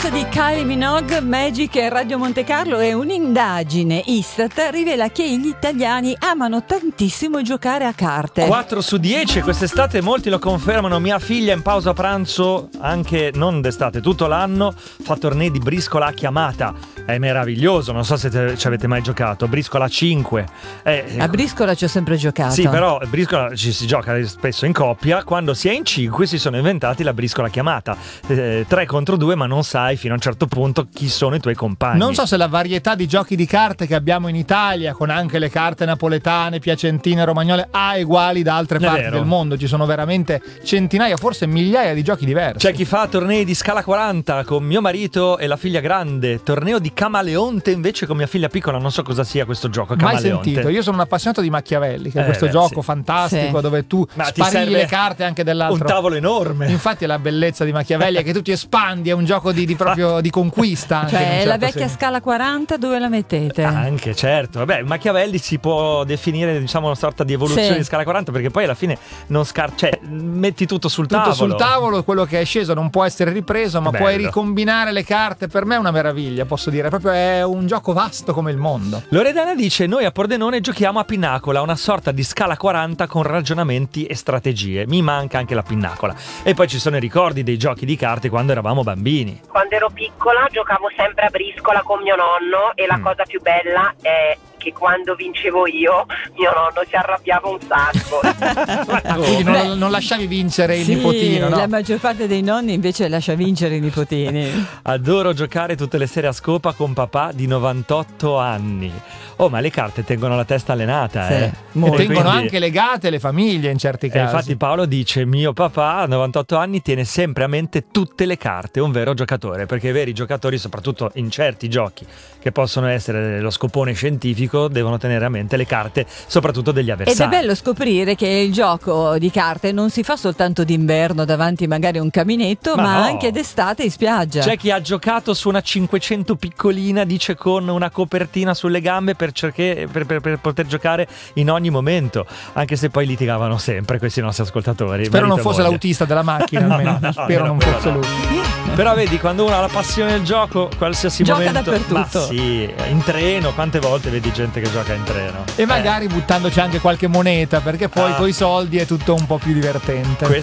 pezzo di Kylie Minogue, Magic e Radio Monte Carlo, è un'indagine Istat rivela che gli italiani amano tantissimo giocare a carte. 4 su 10 quest'estate, molti lo confermano. Mia figlia in pausa pranzo, anche non d'estate, tutto l'anno, fa tornei di briscola a chiamata. È meraviglioso, non so se ci avete mai giocato. Briscola 5. A briscola ci ho sempre giocato. Sì, però briscola ci si gioca spesso in coppia. Quando si è in 5 si sono inventati la briscola chiamata. 3 contro 2, ma non sai fino a un certo punto chi sono i tuoi compagni. Non so se la varietà di giochi di carte che abbiamo in Italia, con anche le carte napoletane, piacentine, romagnole, ha uguali da altre parti del mondo. Ci sono veramente centinaia, forse migliaia di giochi diversi. C'è chi fa tornei di scala 40 con mio marito e la figlia grande. Torneo di Camaleonte invece con mia figlia piccola. Non so cosa sia questo gioco. Mai sentito. Io sono un appassionato di Machiavelli, che è questo gioco fantastico dove tu sparigli le carte anche dell'altro. Un tavolo enorme. Infatti è la bellezza di Machiavelli è che tu ti espandi, è un gioco di proprio di conquista. Anche cioè certo la vecchia scala 40 dove la mettete? Anche, certo. Vabbè, Machiavelli si può definire, diciamo, una sorta di evoluzione di scala 40, perché poi alla fine non cioè metti tutto sul tavolo. Tutto sul tavolo, quello che è sceso non può essere ripreso, ma puoi ricombinare le carte. Per me è una meraviglia, posso dire, proprio è un gioco vasto come il mondo. Loredana dice: noi a Pordenone giochiamo a Pinnacola, una sorta di scala 40 con ragionamenti e strategie. Mi manca anche la Pinnacola. E poi ci sono i ricordi dei giochi di carte quando eravamo bambini. Quando ero piccola giocavo sempre a briscola con mio nonno e la cosa più bella è che quando vincevo io, mio nonno si arrabbiava un sacco. Quindi non lasciavi vincere il nipotino, no? La maggior parte dei nonni invece lascia vincere i nipotini. Adoro giocare tutte le sere a scopa con papà di 98 anni. Oh, ma le carte tengono la testa allenata, tengono anche legate le famiglie in certi casi. Infatti Paolo dice: mio papà a 98 anni tiene sempre a mente tutte le carte, un vero giocatore, perché i veri giocatori, soprattutto in certi giochi che possono essere lo scopone scientifico, devono tenere a mente le carte soprattutto degli avversari. Ed è bello scoprire che il gioco di carte non si fa soltanto d'inverno davanti magari a un caminetto, ma anche d'estate in spiaggia. C'è chi ha giocato su una 500 piccolina, dice, con una copertina sulle gambe per poter giocare in ogni momento, anche se poi litigavano sempre questi nostri ascoltatori. Spero non fosse l'autista della macchina, almeno. Spero non fosse lui. Però vedi, quando uno ha la passione del gioco, qualsiasi gioca momento, dappertutto. Ma sì, in treno, quante volte vedi gente che gioca in treno? E magari buttandoci anche qualche moneta, perché poi coi soldi è tutto un po' più divertente.